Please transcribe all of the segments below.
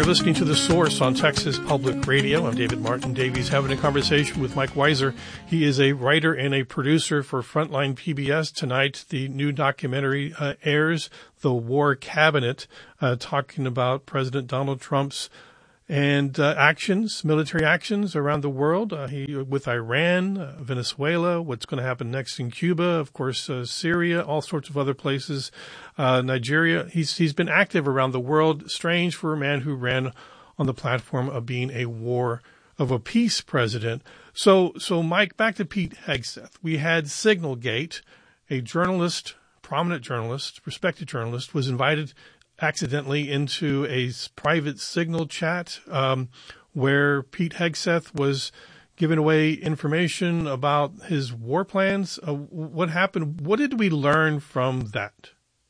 You're listening to The Source on Texas Public Radio. I'm David Martin Davies, having a conversation with Mike Weiser. He is a writer and a producer for Frontline PBS. Tonight, the new documentary airs, The War Cabinet, talking about President Donald Trump's and military actions around the world, with Iran, Venezuela, what's going to happen next in Cuba, of course, Syria, all sorts of other places, Nigeria. He's been active around the world. Strange for a man who ran on the platform of being a peace president. So Mike, back to Pete Hegseth. We had Signalgate, a journalist, prominent journalist, respected journalist, was invited accidentally into a private Signal chat where Pete Hegseth was giving away information about his war plans. What happened? What did we learn from that?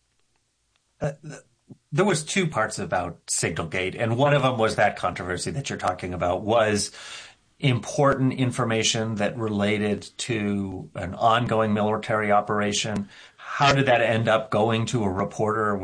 There was two parts about Signalgate, and one of them was that controversy that you're talking about was important information that related to an ongoing military operation. How did that end up going to a reporter?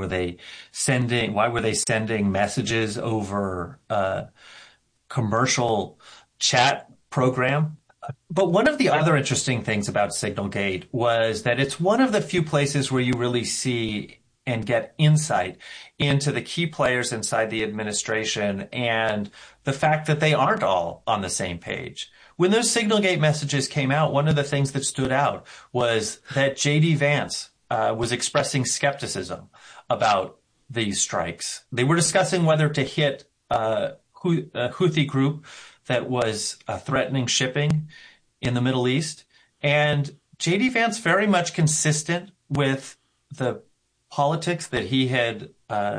Why were they sending messages over a commercial chat program? But one of the other interesting things about Signalgate was that it's one of the few places where you really see and get insight into the key players inside the administration and the fact that they aren't all on the same page. When those Signalgate messages came out, one of the things that stood out was that J.D. Vance was expressing skepticism about these strikes. They were discussing whether to hit a Houthi group that was threatening shipping in the Middle East. And J.D. Vance, very much consistent with the politics that he had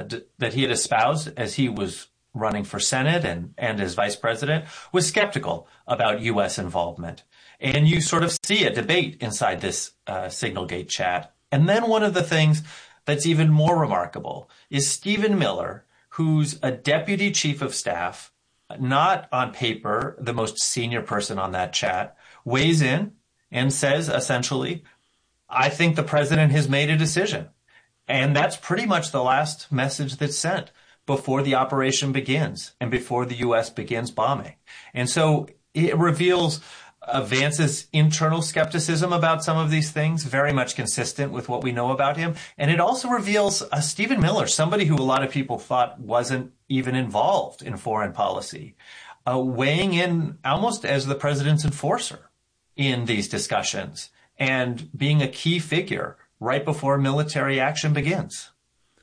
espoused as he was running for Senate and as vice president, was skeptical about U.S. involvement. And you sort of see a debate inside this Signalgate chat. And then one of the things that's even more remarkable is Stephen Miller, who's a deputy chief of staff, not on paper the most senior person on that chat, weighs in and says, essentially, I think the president has made a decision. And that's pretty much the last message that's sent before the operation begins and before the U.S. begins bombing. And so it reveals Vance's internal skepticism about some of these things, very much consistent with what we know about him. And it also reveals Stephen Miller, somebody who a lot of people thought wasn't even involved in foreign policy, weighing in almost as the president's enforcer in these discussions and being a key figure right before military action begins.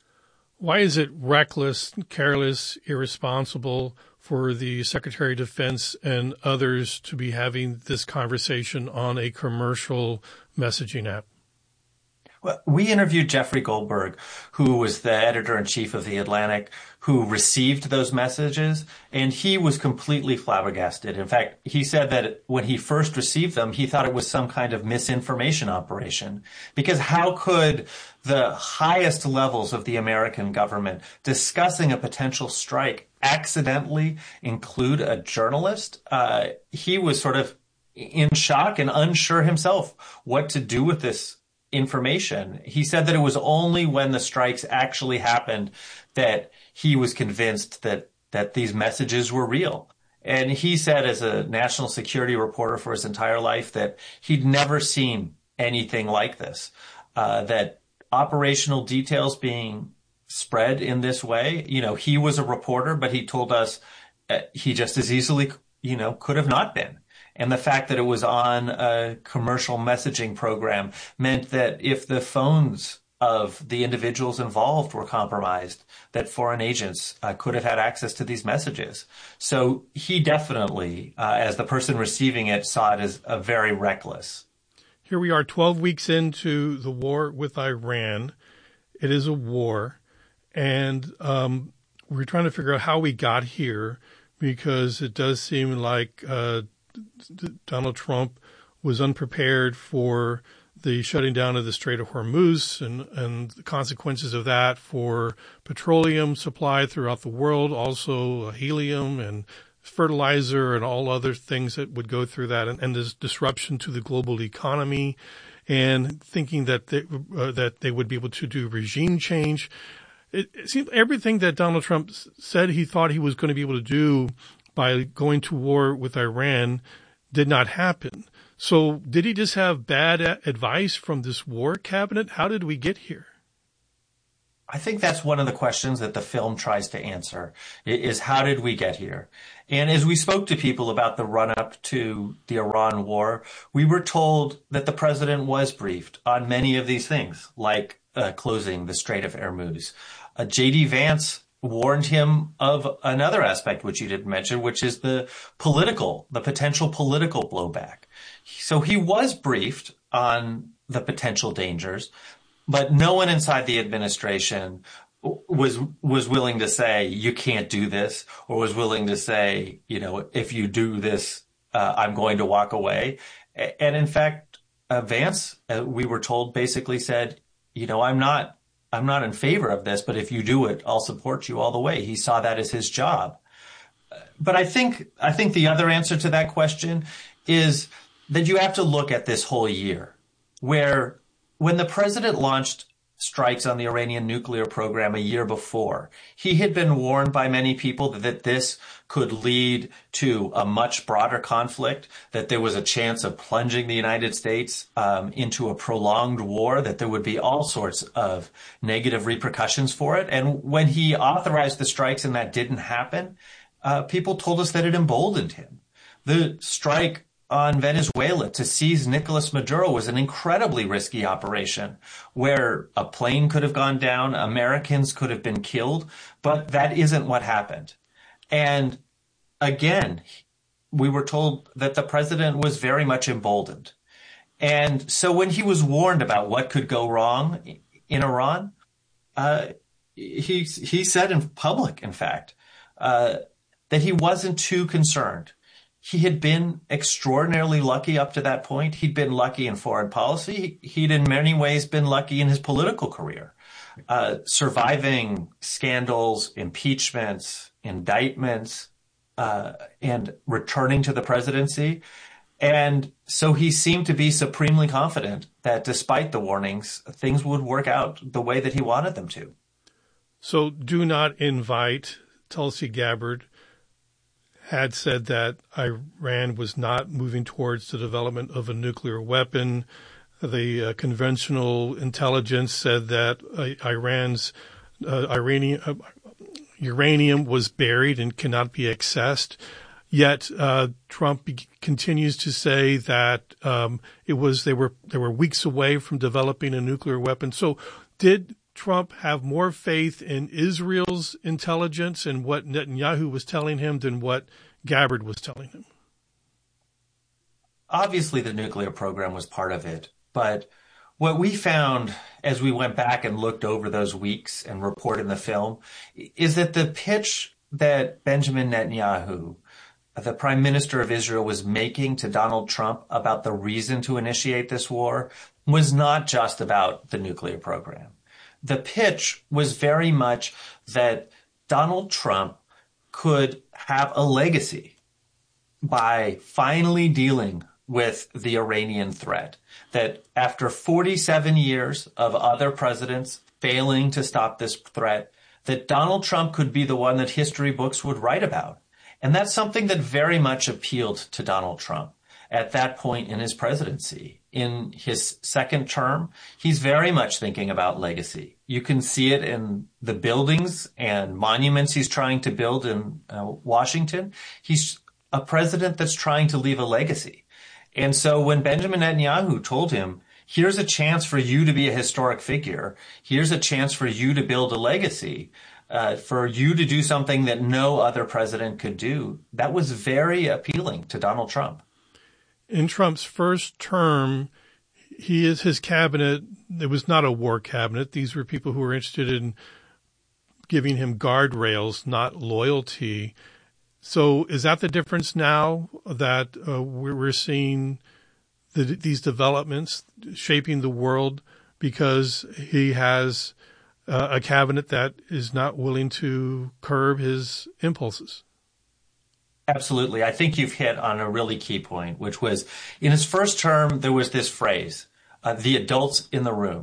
Why is it reckless, careless, irresponsible for the Secretary of Defense and others to be having this conversation on a commercial messaging app? Well, we interviewed Jeffrey Goldberg, who was the editor-in-chief of The Atlantic, who received those messages, and he was completely flabbergasted. In fact, he said that when he first received them, he thought it was some kind of misinformation operation. Because how could the highest levels of the American government discussing a potential strike accidentally include a journalist? He was sort of in shock and unsure himself what to do with this information. He said that it was only when the strikes actually happened that he was convinced that these messages were real. And he said, as a national security reporter for his entire life, that he'd never seen anything like this, that operational details being spread in this way. He was a reporter, but he told us he just as easily, could have not been. And the fact that it was on a commercial messaging program meant that if the phones of the individuals involved were compromised, that foreign agents could have had access to these messages. So he definitely, as the person receiving it, saw it as a very reckless. Here we are 12 weeks into the war with Iran. It is a war. And we're trying to figure out how we got here, because it does seem like Donald Trump was unprepared for the shutting down of the Strait of Hormuz and the consequences of that for petroleum supply throughout the world, also helium and fertilizer and all other things that would go through that, and this disruption to the global economy, and thinking that they would be able to do regime change. it seemed everything that Donald Trump said he thought he was going to be able to do by going to war with Iran did not happen. So did he just have bad advice from this war cabinet? How did we get here? I think that's one of the questions that the film tries to answer, is how did we get here? And as we spoke to people about the run-up to the Iran war, we were told that the president was briefed on many of these things, like closing the Strait of Hormuz. J.D. Vance warned him of another aspect, which you didn't mention, which is the potential political blowback. So he was briefed on the potential dangers, but no one inside the administration was willing to say, you can't do this, or was willing to say, if you do this, I'm going to walk away. And in fact, Vance, we were told, basically said, I'm not in favor of this, but if you do it, I'll support you all the way. He saw that as his job. But I think the other answer to that question is that you have to look at this whole year, where when the president launched strikes on the Iranian nuclear program a year before, he had been warned by many people that this could lead to a much broader conflict, that there was a chance of plunging the United States into a prolonged war, that there would be all sorts of negative repercussions for it. And when he authorized the strikes and that didn't happen, people told us that it emboldened him. The strike on Venezuela to seize Nicolas Maduro was an incredibly risky operation where a plane could have gone down, Americans could have been killed, but that isn't what happened. And again, we were told that the president was very much emboldened. And so when he was warned about what could go wrong in Iran, he said in public, in fact, that he wasn't too concerned. He had been extraordinarily lucky up to that point. He'd been lucky in foreign policy. He'd in many ways been lucky in his political career, surviving scandals, impeachments, indictments, and returning to the presidency. And so he seemed to be supremely confident that despite the warnings, things would work out the way that he wanted them to. So do not invite. Tulsi Gabbard had said that Iran was not moving towards the development of a nuclear weapon. The conventional intelligence said that uranium was buried and cannot be accessed. Yet Trump continues to say that they were weeks away from developing a nuclear weapon. So did Trump have more faith in Israel's intelligence and what Netanyahu was telling him than what Gabbard was telling him? Obviously, the nuclear program was part of it. But what we found as we went back and looked over those weeks and reported in the film is that the pitch that Benjamin Netanyahu, the prime minister of Israel, was making to Donald Trump about the reason to initiate this war was not just about the nuclear program. The pitch was very much that Donald Trump could have a legacy by finally dealing with the Iranian threat, that after 47 years of other presidents failing to stop this threat, that Donald Trump could be the one that history books would write about. And that's something that very much appealed to Donald Trump at that point in his presidency. In his second term, he's very much thinking about legacy. You can see it in the buildings and monuments he's trying to build in Washington. He's a president that's trying to leave a legacy. And so when Benjamin Netanyahu told him, here's a chance for you to be a historic figure, here's a chance for you to build a legacy, for you to do something that no other president could do, that was very appealing to Donald Trump. In Trump's first term, his cabinet, it was not a war cabinet. These were people who were interested in giving him guardrails, not loyalty. So is that the difference now that we're seeing these developments shaping the world because he has a cabinet that is not willing to curb his impulses? Absolutely. I think you've hit on a really key point, which was in his first term, there was this phrase, the adults in the room.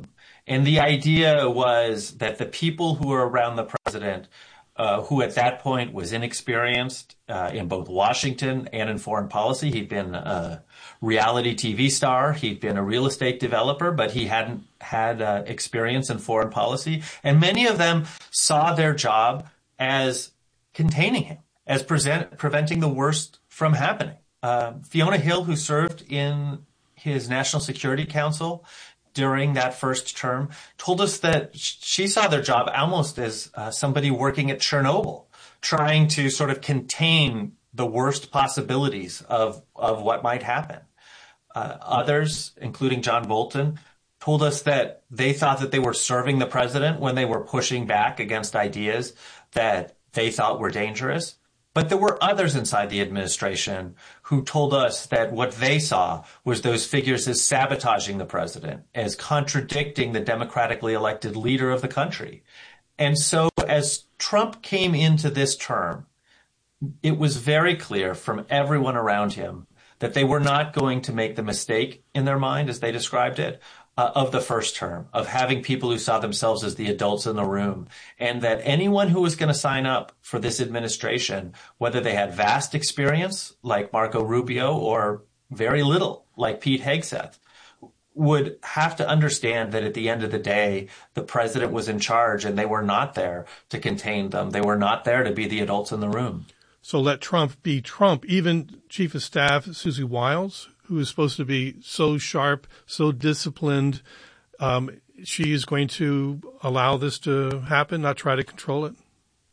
And the idea was that the people who were around the president, who at that point was inexperienced in both Washington and in foreign policy. He'd been a reality TV star. He'd been a real estate developer, but he hadn't had experience in foreign policy. And many of them saw their job as containing him, as preventing the worst from happening. Fiona Hill, who served in his National Security Council during that first term, told us that she saw their job almost as somebody working at Chernobyl, trying to sort of contain the worst possibilities of what might happen. Others, including John Bolton, told us that they thought that they were serving the president when they were pushing back against ideas that they thought were dangerous. But there were others inside the administration who told us that what they saw was those figures as sabotaging the president, as contradicting the democratically elected leader of the country. And so as Trump came into this term, it was very clear from everyone around him that they were not going to make the mistake in their mind, as they described it, of the first term, of having people who saw themselves as the adults in the room, and that anyone who was going to sign up for this administration, whether they had vast experience like Marco Rubio or very little like Pete Hegseth, would have to understand that at the end of the day, the president was in charge and they were not there to contain them. They were not there to be the adults in the room. So let Trump be Trump. Even Chief of Staff Susie Wiles, who is supposed to be so sharp, so disciplined, she is going to allow this to happen, not try to control it?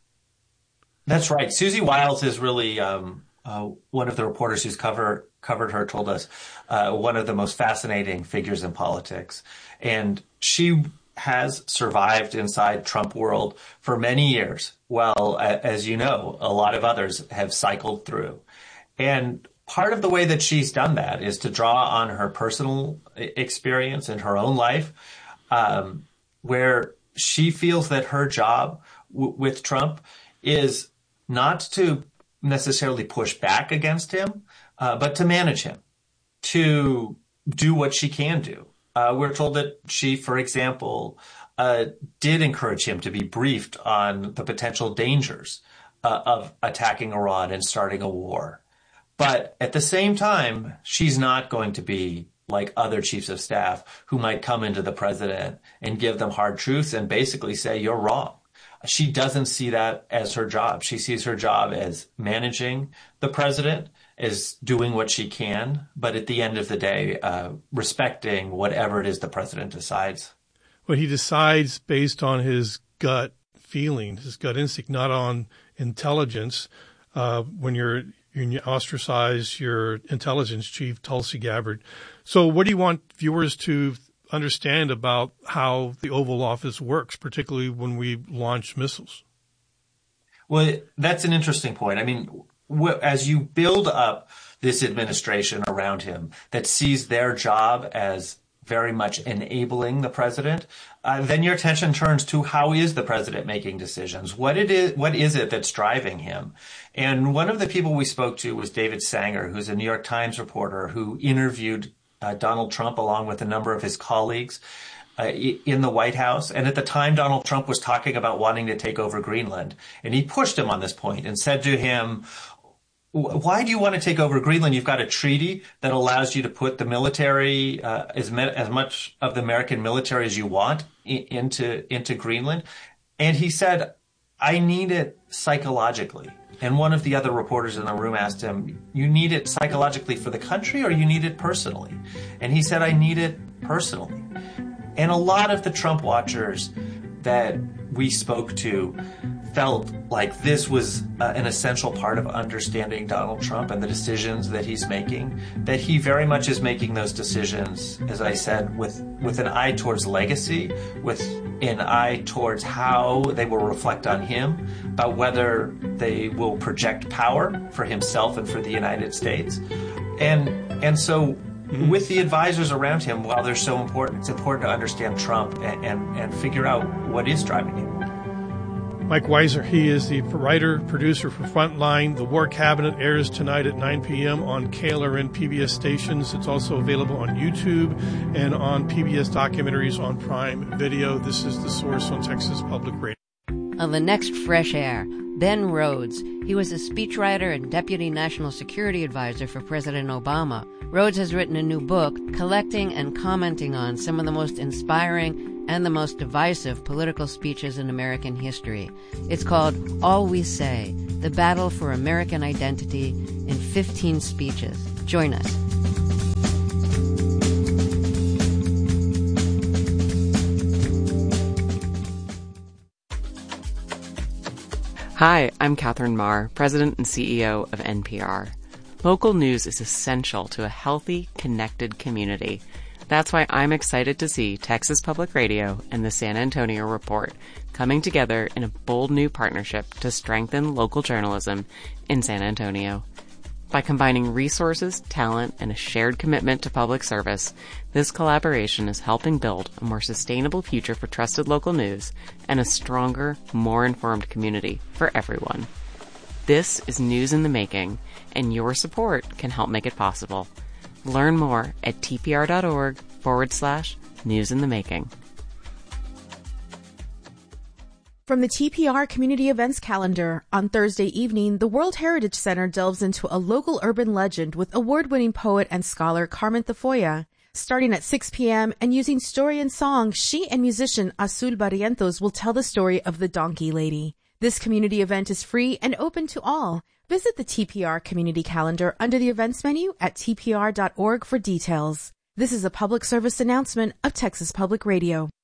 That's right. Susie Wiles is really one of the reporters who's covered her told us one of the most fascinating figures in politics. And she has survived inside Trump world for many years. Well, as you know, a lot of others have cycled through. And part of the way that she's done that is to draw on her personal experience in her own life, where she feels that her job with Trump is not to necessarily push back against him, but to manage him, to do what she can do. We're told that she, for example, did encourage him to be briefed on the potential dangers of attacking Iran and starting a war. But at the same time, she's not going to be like other chiefs of staff who might come into the president and give them hard truths and basically say, you're wrong. She doesn't see that as her job. She sees her job as managing the president, as doing what she can, but at the end of the day, respecting whatever it is the president decides. Well, he decides based on his gut feeling, his gut instinct, not on intelligence. When you ostracize your intelligence chief, Tulsi Gabbard. So what do you want viewers to understand about how the Oval Office works, particularly when we launch missiles? Well, that's an interesting point. I mean, as you build up this administration around him that sees their job as very much enabling the president, then your attention turns to how is the president making decisions? What is it that's driving him? And one of the people we spoke to was David Sanger, who's a New York Times reporter who interviewed Donald Trump along with a number of his colleagues in the White House. And at the time, Donald Trump was talking about wanting to take over Greenland. And he pushed him on this point and said to him, why do you want to take over Greenland? You've got a treaty that allows you to put the military, as much of the American military as you want into Greenland. And he said, I need it psychologically. And one of the other reporters in the room asked him, you need it psychologically for the country or you need it personally? And he said, I need it personally. And a lot of the Trump watchers that we spoke to felt like this was an essential part of understanding Donald Trump and the decisions that he's making, that he very much is making those decisions, as I said, with an eye towards legacy, with an eye towards how they will reflect on him, about whether they will project power for himself and for the United States. And so with the advisors around him, while they're so important, it's important to understand Trump and figure out what is driving him. Mike Weiser, he is the writer, producer for Frontline. The War Cabinet airs tonight at 9 p.m. on KLRN PBS stations. It's also available on YouTube and on PBS documentaries on Prime Video. This is The Source on Texas Public Radio. On the next Fresh Air, Ben Rhodes. He was a speechwriter and Deputy National Security Advisor for President Obama. Rhodes has written a new book collecting and commenting on some of the most inspiring and the most divisive political speeches in American history. It's called All We Say, The Battle for American Identity in 15 Speeches. Join us. Hi, I'm Catherine Marr, President and CEO of NPR. Local news is essential to a healthy, connected community. That's why I'm excited to see Texas Public Radio and the San Antonio Report coming together in a bold new partnership to strengthen local journalism in San Antonio. By combining resources, talent, and a shared commitment to public service, this collaboration is helping build a more sustainable future for trusted local news and a stronger, more informed community for everyone. This is News in the Making, and your support can help make it possible. Learn more at tpr.org/News in the Making. From the TPR Community Events Calendar, on Thursday evening, the World Heritage Center delves into a local urban legend with award-winning poet and scholar Carmen Tafoya. Starting at 6 p.m. and using story and song, she and musician Azul Barrientos will tell the story of the Donkey Lady. This community event is free and open to all. Visit the TPR Community Calendar under the events menu at tpr.org for details. This is a public service announcement of Texas Public Radio.